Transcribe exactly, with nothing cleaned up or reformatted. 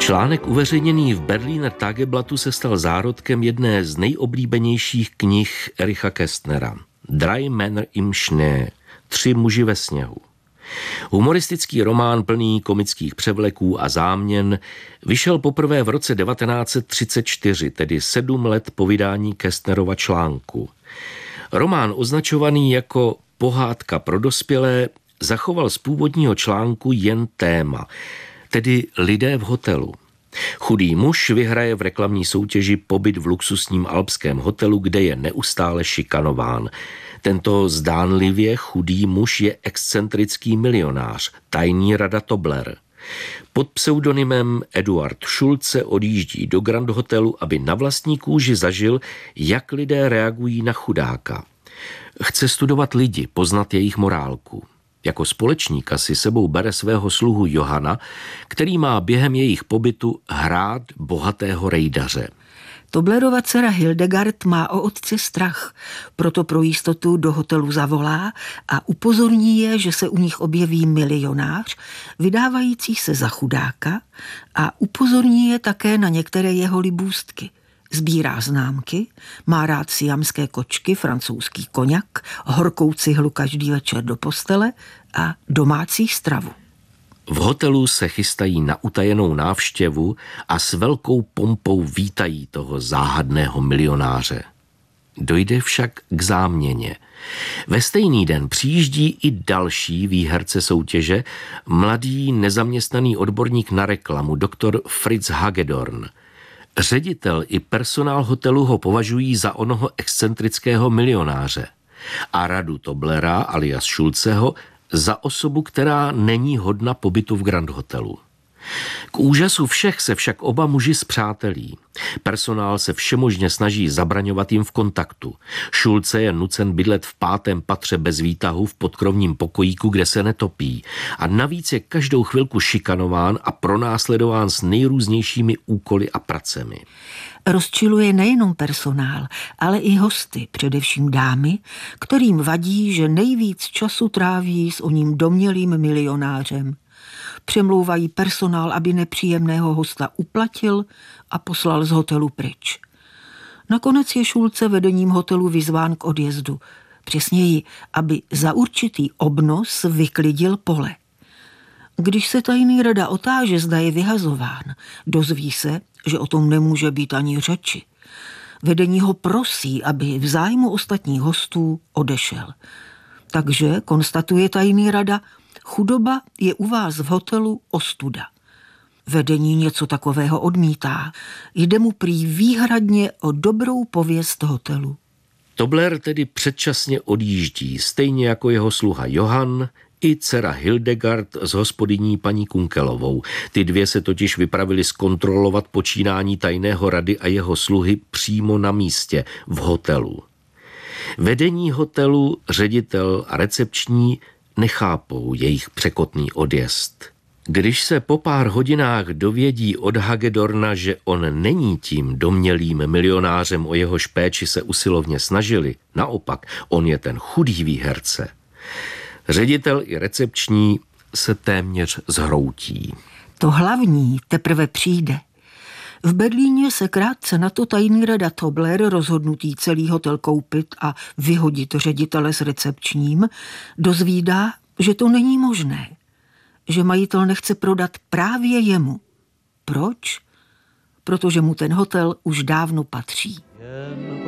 Článek uveřejněný v Berliner Tageblattu se stal zárodkem jedné z nejoblíbenějších knih Ericha Kästnera. Drei Männer im Schnee, Tři muži ve sněhu. Humoristický román plný komických převleků a záměn vyšel poprvé v roce devatenáct set třicet čtyři, tedy sedm let po vydání Kästnerova článku. Román označovaný jako pohádka pro dospělé zachoval z původního článku jen téma, tedy lidé v hotelu. Chudý muž vyhraje v reklamní soutěži pobyt v luxusním alpském hotelu, kde je neustále šikanován. Tento zdánlivě chudý muž je excentrický milionář, tajný rada Tobler. Pod pseudonymem Eduard Schulze odjíždí do Grand Hotelu, aby na vlastní kůži zažil, jak lidé reagují na chudáka. Chce studovat lidi, poznat jejich morálku. Jako společníka si sebou bere svého sluhu Johana, který má během jejich pobytu hrát bohatého rejdaře. Toblerova dcera Hildegard má o otce strach, proto pro jistotu do hotelu zavolá a upozorní je, že se u nich objeví milionář, vydávající se za chudáka, a upozorní je také na některé jeho libůstky. Sbírá známky, má rád siamské kočky, francouzský koněk, horkou cihlu každý večer do postele a domácí stravu. V hotelu se chystají na utajenou návštěvu a s velkou pompou vítají toho záhadného milionáře. Dojde však k záměně. Ve stejný den přijíždí i další výherce soutěže, mladý nezaměstnaný odborník na reklamu, doktor Fritz Hagedorn. Ředitel i personál hotelu ho považují za onoho excentrického milionáře a radu Toblera alias Schulzeho za osobu, která není hodna pobytu v Grand Hotelu. K úžasu všech se však oba muži spřátelí. Personál se všemožně snaží zabraňovat jim v kontaktu. Schulze je nucen bydlet v pátém patře bez výtahu v podkrovním pokojíku, kde se netopí. A navíc je každou chvilku šikanován a pronásledován s nejrůznějšími úkoly a pracemi. Rozčiluje nejenom personál, ale i hosty, především dámy, kterým vadí, že nejvíc času tráví s oním domnělým milionářem. Přemlouvají personál, aby nepříjemného hosta uplatil a poslal z hotelu pryč. Nakonec je Schulze vedením hotelu vyzván k odjezdu. Přesněji, aby za určitý obnos vyklidil pole. Když se tajný rada otáže, zda je vyhazován, dozví se, že o tom nemůže být ani řeči. Vedení ho prosí, aby v zájmu ostatních hostů odešel. Takže, konstatuje tajný rada, chudoba je u vás v hotelu ostuda. Vedení něco takového odmítá. Jde mu prý výhradně o dobrou pověst hotelu. Tobler tedy předčasně odjíždí, stejně jako jeho sluha Johann i dcera Hildegard s hospodyní paní Kunkelovou. Ty dvě se totiž vypravily zkontrolovat počínání tajného rady a jeho sluhy přímo na místě, v hotelu. Vedení hotelu, ředitel a recepční nechápou jejich překotný odjezd. Když se po pár hodinách dovědí od Hagedorna, že on není tím domnělým milionářem, o jehož péči se usilovně snažili, naopak, on je ten chudý výherce, ředitel i recepční se téměř zhroutí. To hlavní teprve přijde. V Berlíně se krátce na to tajný rada Tobler, rozhodnutý celý hotel koupit a vyhodit ředitele s recepčním, dozvídá, že to není možné. Že majitel nechce prodat právě jemu. Proč? Protože mu ten hotel už dávno patří.